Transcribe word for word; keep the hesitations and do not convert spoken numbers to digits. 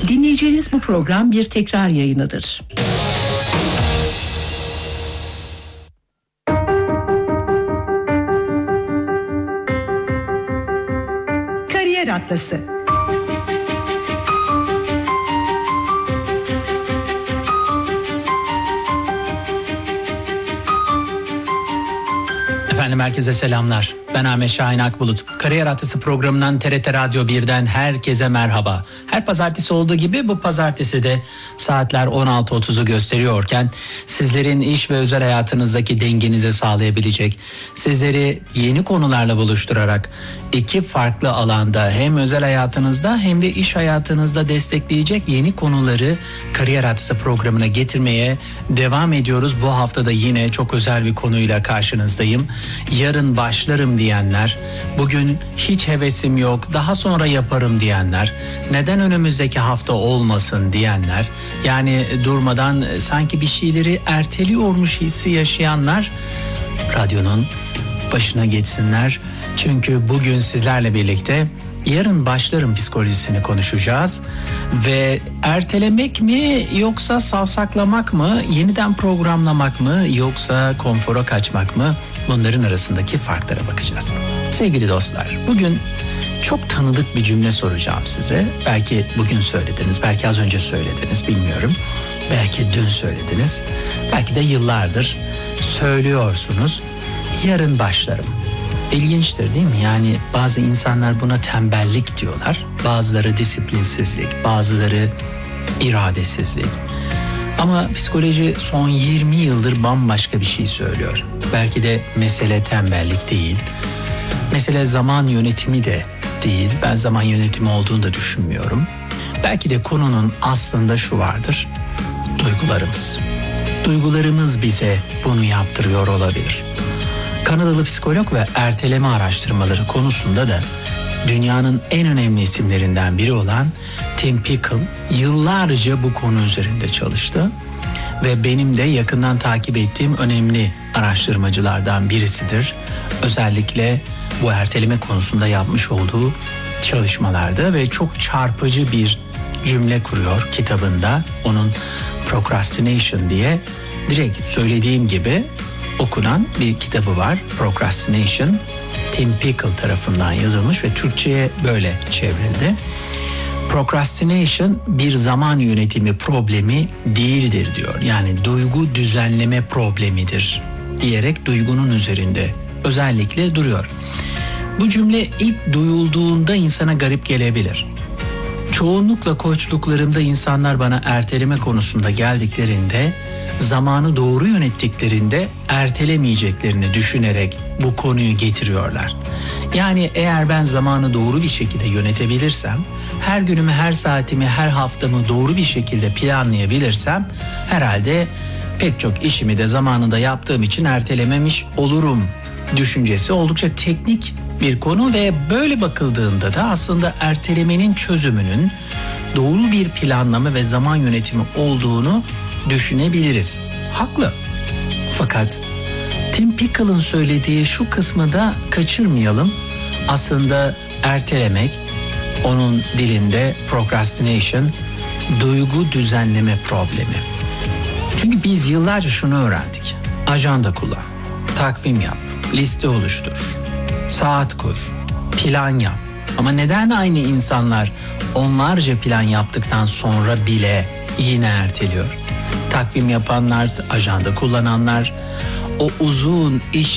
Dinleyeceğiniz bu program bir tekrar yayınıdır. Kariyer Atlası. Efendim herkese selamlar. Ben Ahmet Şahin Akbulut. Kariyer Atlası programından T R T Radyo birden herkese merhaba. Her pazartesi olduğu gibi bu pazartesi de saatler on altı otuzu gösteriyorken sizlerin iş ve özel hayatınızdaki dengenizi sağlayabilecek, sizleri yeni konularla buluşturarak iki farklı alanda hem özel hayatınızda hem de iş hayatınızda destekleyecek yeni konuları Kariyer Atlası programına getirmeye devam ediyoruz. Bu hafta da yine çok özel bir konuyla karşınızdayım. Yarın başlarım diyenler, bugün hiç hevesim yok, daha sonra yaparım diyenler, neden önümüzdeki hafta olmasın diyenler, yani durmadan sanki bir şeyleri erteliyormuş hissi yaşayanlar radyonun başına geçsinler. Çünkü bugün sizlerle birlikte yarın başlarım psikolojisini konuşacağız ve ertelemek mi yoksa savsaklamak mı, yeniden programlamak mı yoksa konfora kaçmak mı, bunların arasındaki farklara bakacağız. Sevgili dostlar, bugün çok tanıdık bir cümle soracağım size. Belki bugün söylediniz, belki az önce söylediniz, bilmiyorum. Belki dün söylediniz, belki de yıllardır söylüyorsunuz. Yarın başlarım. İlginçtir değil mi? Yani bazı insanlar buna tembellik diyorlar. Bazıları disiplinsizlik, bazıları iradesizlik. Ama psikoloji son yirmi yıldır bambaşka bir şey söylüyor. Belki de mesele tembellik değil. Mesele zaman yönetimi de değil. Ben zaman yönetimi olduğunu da düşünmüyorum. Belki de konunun aslında şu vardır. Duygularımız. Duygularımız bize bunu yaptırıyor olabilir. Kanadalı psikolog ve erteleme araştırmaları konusunda da dünyanın en önemli isimlerinden biri olan Tim Pickle yıllarca bu konu üzerinde çalıştı ve benim de yakından takip ettiğim önemli araştırmacılardan birisidir. Özellikle bu erteleme konusunda yapmış olduğu çalışmalarda ve çok çarpıcı bir cümle kuruyor kitabında. Onun Procrastination diye direkt söylediğim gibi okunan bir kitabı var. Procrastination, Tim Pickle tarafından yazılmış ve Türkçe'ye böyle çevrildi. Procrastination bir zaman yönetimi problemi değildir diyor. Yani duygu düzenleme problemidir diyerek duygunun üzerinde özellikle duruyor. Bu cümle ilk duyulduğunda insana garip gelebilir. Çoğunlukla koçluklarımda insanlar bana erteleme konusunda geldiklerinde, zamanı doğru yönettiklerinde ertelemeyeceklerini düşünerek bu konuyu getiriyorlar. Yani eğer ben zamanı doğru bir şekilde yönetebilirsem, her günümü, her saatimi, her haftamı doğru bir şekilde planlayabilirsem, herhalde pek çok işimi de zamanında yaptığım için ertelememiş olurum düşüncesi oldukça teknik bir konu ve böyle bakıldığında da aslında ertelemenin çözümünün doğru bir planlama ve zaman yönetimi olduğunu düşünebiliriz. Haklı. Fakat Tim Pickle'ın söylediği şu kısmı da kaçırmayalım. Aslında ertelemek, onun dilinde procrastination, duygu düzenleme problemi. Çünkü biz yıllarca şunu öğrendik. Ajanda kullan, takvim yap, liste oluştur, saat kur, plan yap. Ama neden aynı insanlar onlarca plan yaptıktan sonra bile yine erteliyor? Takvim yapanlar, ajanda kullananlar o uzun iş